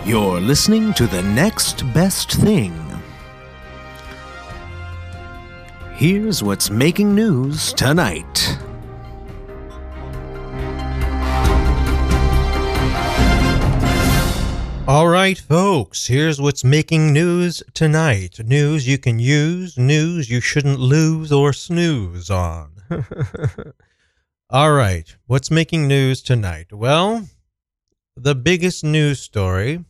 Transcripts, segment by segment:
You're listening to The Next Best Thing. Here's what's making news tonight. All right, folks, here's what's making news tonight. News you can use, news you shouldn't lose or snooze on. All right, what's making news tonight? Well, the biggest news story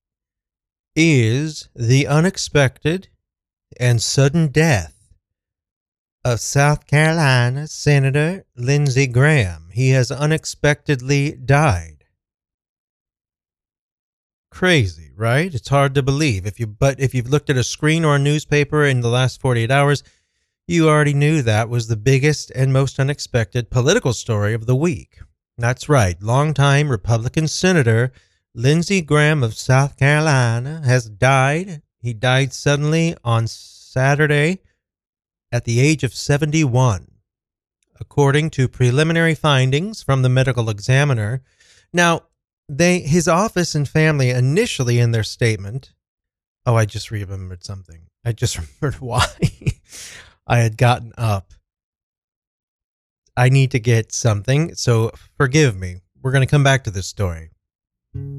is the unexpected and sudden death of South Carolina Senator Lindsey Graham. He has unexpectedly died. Crazy, right? It's hard to believe. If you've looked at a screen or a newspaper in the last 48 hours, you already knew that was the biggest and most unexpected political story of the week. That's right. Longtime Republican Senator Lindsey Graham of South Carolina has died. He died suddenly on Saturday at the age of 71, according to preliminary findings from the medical examiner. Now, his office and family initially in their statement, I just remembered something. I just remembered why I had gotten up. I need to get something, so forgive me. We're going to come back to this story.